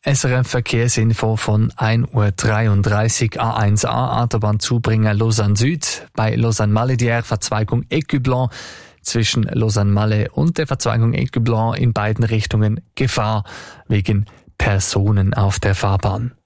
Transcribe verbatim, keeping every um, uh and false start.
S R F Verkehrsinfo von ein Uhr dreiunddreißig. A eins A Autobahnzubringer Lausanne Süd. Bei Lausanne-Maledière Verzweigung Écublens. Zwischen Lausanne-Malle und der Verzweigung Écublens in beiden Richtungen Gefahr wegen Personen auf der Fahrbahn.